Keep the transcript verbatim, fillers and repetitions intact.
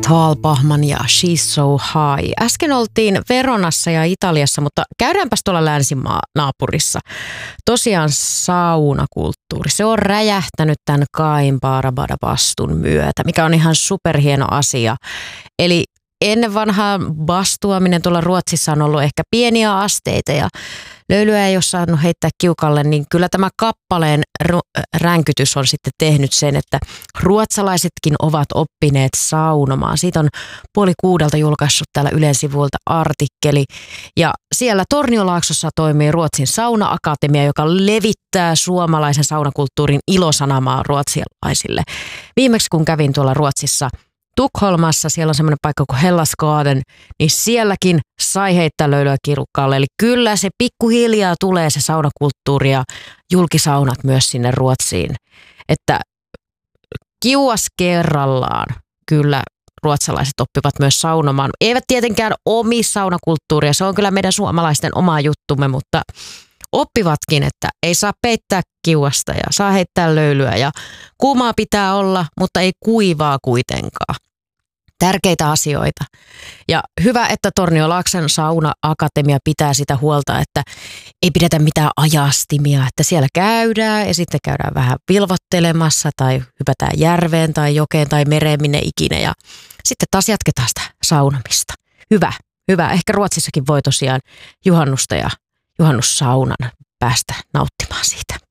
Talpahman ja She's So High. Äsken oltiin Veronassa ja Italiassa, mutta käydäänpäs tuolla länsimaanaapurissa. Tosiaan saunakulttuuri. Se on räjähtänyt tämän Cain Barabada-bastun myötä, mikä on ihan superhieno asia. Eli ennen vanhaa bastuaminen tuolla Ruotsissa on ollut ehkä pieniä asteita ja löylyä ei ole saanut heittää kiukalle, niin kyllä tämä kappaleen ränkytys on sitten tehnyt sen, että ruotsalaisetkin ovat oppineet saunomaan. Siitä on puoli kuudelta julkaissut täällä Ylen sivuilta artikkeli ja siellä Torniolaaksossa toimii Ruotsin Sauna-akatemia, joka levittää suomalaisen saunakulttuurin ilosanamaa ruotsalaisille. Viimeksi kun kävin tuolla Ruotsissa Tukholmassa, siellä on semmoinen paikka kuin Hellasgarden, niin sielläkin sai heittää löylyä kirukkaalle. Eli kyllä se pikkuhiljaa tulee se saunakulttuuri ja julkisaunat myös sinne Ruotsiin. Että kiuas kerrallaan kyllä ruotsalaiset oppivat myös saunomaan. Eivät tietenkään omi saunakulttuuria, se on kyllä meidän suomalaisten oma juttumme, mutta oppivatkin, että ei saa peittää kiuasta ja saa heittää löylyä ja kuumaa pitää olla, mutta ei kuivaa kuitenkaan. Tärkeitä asioita. Ja hyvä, että Torniolaakson Sauna-akatemia pitää sitä huolta, että ei pidetä mitään ajastimia, että siellä käydään ja sitten käydään vähän vilvottelemassa tai hypätään järveen tai jokeen tai mereen minne ikinä ja sitten taas jatketaan sitä saunomista. Hyvä, hyvä. Ehkä Ruotsissakin voi tosiaan juhannusta ja juhannussaunan päästä nauttimaan siitä.